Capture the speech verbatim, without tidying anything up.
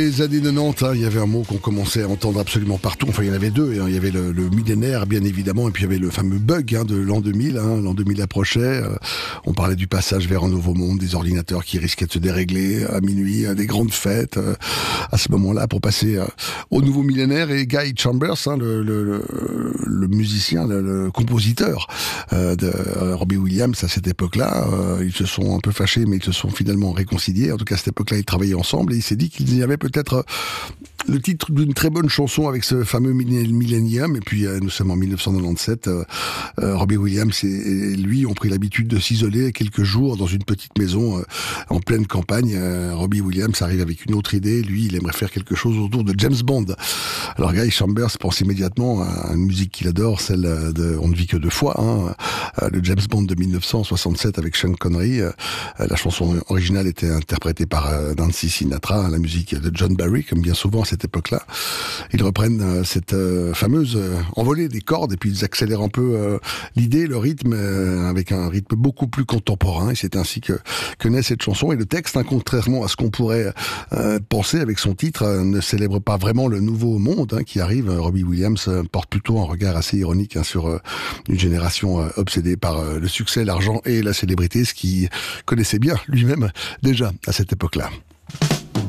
les années quatre-vingt-dix, hein, il y avait un mot qu'on commençait à entendre absolument partout. Enfin, il y en avait deux. Hein. Il y avait le, le millénaire, bien évidemment, et puis il y avait le fameux bug hein, de l'an deux mille. Hein. L'an deux mille approchait. Euh, on parlait du passage vers un nouveau monde, des ordinateurs qui risquaient de se dérégler à minuit, euh, des grandes fêtes euh, à ce moment-là pour passer euh, au nouveau millénaire. Et Guy Chambers, hein, le, le, le, le musicien, le, le compositeur euh, de euh, Robbie Williams à cette époque-là, euh, ils se sont un peu fâchés, mais ils se sont finalement réconciliés. En tout cas, à cette époque-là, ils travaillaient ensemble et il s'est dit qu'il y avait peut-être le titre d'une très bonne chanson avec ce fameux Millennium. Et puis, euh, nous sommes en mille neuf cent quatre-vingt-dix-sept. Euh, euh, Robbie Williams et, et lui ont pris l'habitude de s'isoler quelques jours dans une petite maison euh, en pleine campagne. Euh, Robbie Williams arrive avec une autre idée. Lui, il aimerait faire quelque chose autour de James Bond. Alors, Guy Chambers pense immédiatement à une musique qu'il adore, celle de On ne vit que deux fois, hein, le James Bond de mille neuf cent soixante-sept avec Sean Connery. Euh, la chanson originale était interprétée par euh, Nancy Sinatra, la musique de John Barry, comme bien souvent à cette époque-là. Ils reprennent euh, cette euh, fameuse euh, envolée des cordes et puis ils accélèrent un peu euh, l'idée, le rythme, euh, avec un rythme beaucoup plus contemporain. Et c'est ainsi que, que naît cette chanson. Et le texte, hein, contrairement à ce qu'on pourrait euh, penser avec son titre, euh, ne célèbre pas vraiment le nouveau monde hein, qui arrive. Robbie Williams euh, porte plutôt un regard assez ironique hein, sur euh, une génération euh, obsédée par euh, le succès, l'argent et la célébrité, ce qu'il connaissait bien lui-même déjà à cette époque-là.